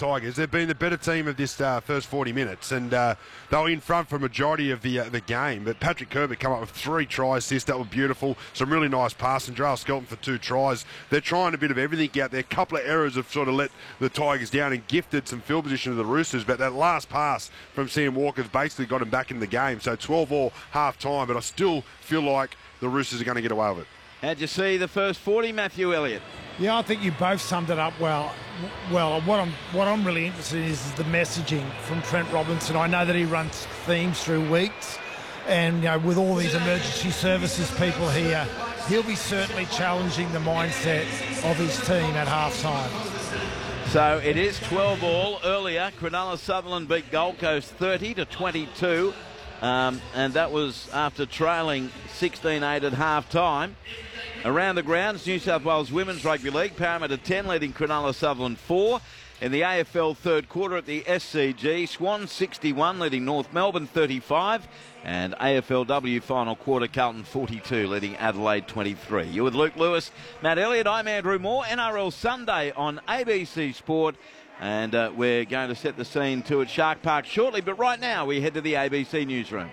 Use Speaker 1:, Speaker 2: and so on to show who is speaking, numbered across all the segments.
Speaker 1: Tigers. They've been the better team of this first 40 minutes, and they were in front for a majority of the game. But Patrick Herbert come up with 3 try assists. That was beautiful. Some really nice passing. Jarrell Skelton for 2 tries. They're trying a bit of everything out there. A couple of errors have sort of let the Tigers down and gifted some field position to the Roosters, but that last pass from Sam Walker's basically got him back in the game. So 12-all half-time, but I still feel like the Roosters are going to get away with it.
Speaker 2: How'd you see the first 40, Matthew Elliott?
Speaker 3: Yeah, I think you both summed it up well. Well, what I'm really interested in is the messaging from Trent Robinson. I know that he runs themes through weeks, and you know, with all these emergency services people here, he'll be certainly challenging the mindset of his team at half-time.
Speaker 2: So it is 12-all. Earlier, Cronulla Sutherland beat Gold Coast 30-22, and that was after trailing 16-8 at half-time. Around the grounds, New South Wales Women's Rugby League, Parramatta 10 leading Cronulla Sutherland 4. In the AFL third quarter at the SCG, Swans 61 leading North Melbourne 35. And AFLW final quarter, Carlton 42 leading Adelaide 23. You're with Luke Lewis, Matt Elliott, I'm Andrew Moore. NRL Sunday on ABC Sport. And we're going to set the scene to at Shark Park shortly. But right now, we head to the ABC newsroom.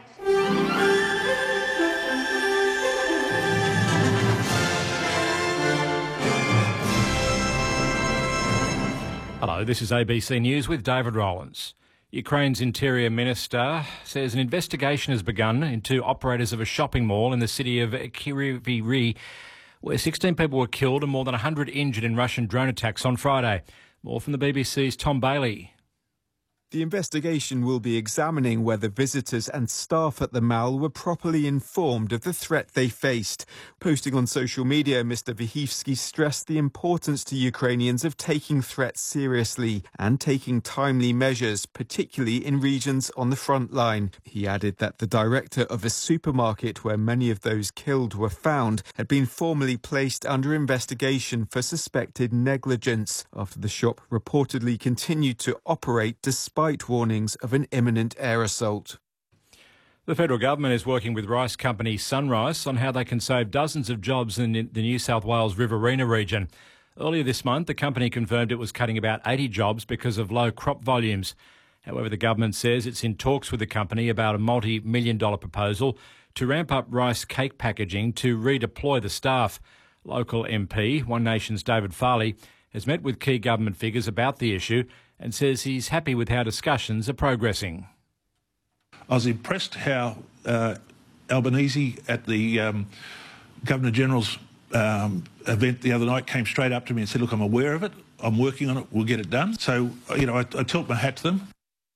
Speaker 4: Hello, this is ABC News with David Rowlands. Ukraine's Interior Minister says an investigation has begun into operators of a shopping mall in the city of Kryvyi, where 16 people were killed and more than 100 injured in Russian drone attacks on Friday. More from the BBC's Tom Bailey.
Speaker 5: The investigation will be examining whether visitors and staff at the mall were properly informed of the threat they faced. Posting on social media, Mr. Vyhivsky stressed the importance to Ukrainians of taking threats seriously and taking timely measures, particularly in regions on the front line. He added that the director of a supermarket where many of those killed were found had been formally placed under investigation for suspected negligence after the shop reportedly continued to operate despite warnings of an imminent air assault.
Speaker 4: The federal government is working with rice company Sunrise on how they can save dozens of jobs in the New South Wales Riverina region. Earlier this month, the company confirmed it was cutting about 80 jobs because of low crop volumes. However, the government says it's in talks with the company about a multi-million-dollar proposal to ramp up rice cake packaging to redeploy the staff. Local MP, One Nation's David Farley, has met with key government figures about the issue and says he's happy with how discussions are progressing.
Speaker 6: I was impressed how Albanese at the Governor-General's event the other night came straight up to me and said, look, I'm aware of it, I'm working on it, we'll get it done. So, you know, I tilt my hat to them.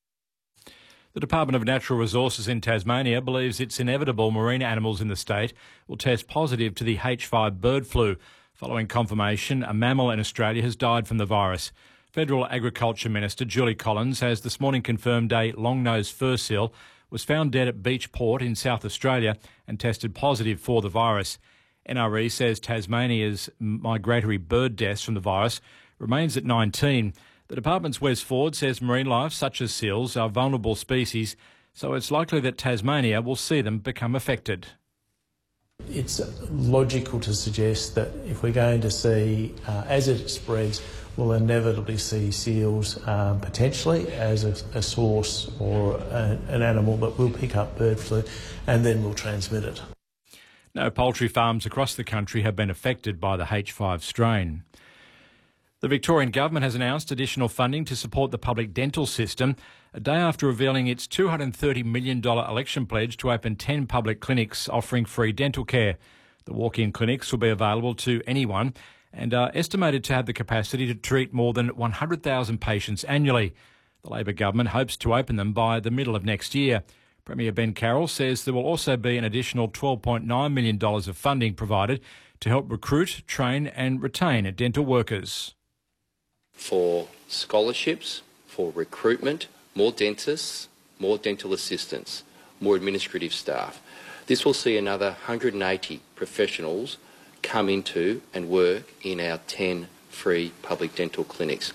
Speaker 4: The Department of Natural Resources in Tasmania believes it's inevitable marine animals in the state will test positive to the H5 bird flu. Following confirmation, a mammal in Australia has died from the virus. Federal Agriculture Minister Julie Collins has this morning confirmed a long-nosed fur seal was found dead at Beach Port in South Australia and tested positive for the virus. NRE says Tasmania's migratory bird deaths from the virus remains at 19. The department's Wes Ford says marine life, such as seals, are vulnerable species, so it's likely that Tasmania will see them become affected.
Speaker 7: It's logical to suggest that if we're going to see, as it spreads, we'll inevitably see seals potentially as a source or an animal that will pick up bird flu and then will transmit it.
Speaker 4: No poultry farms across the country have been affected by the H5 strain. The Victorian Government has announced additional funding to support the public dental system a day after revealing its $230 million election pledge to open 10 public clinics offering free dental care. The walk-in clinics will be available to anyone and are estimated to have the capacity to treat more than 100,000 patients annually. The Labor government hopes to open them by the middle of next year. Premier Ben Carroll says there will also be an additional $12.9 million of funding provided to help recruit, train and retain dental workers.
Speaker 8: For scholarships, for recruitment, more dentists, more dental assistants, more administrative staff. This will see another 180 professionals come into and work in our 10 free public dental clinics.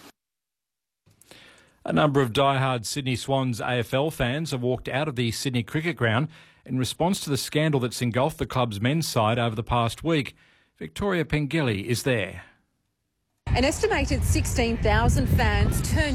Speaker 4: A number of die-hard Sydney Swans AFL fans have walked out of the Sydney Cricket Ground in response to the scandal that's engulfed the club's men's side over the past week. Victoria Pengelly is there.
Speaker 9: An estimated 16,000 fans turned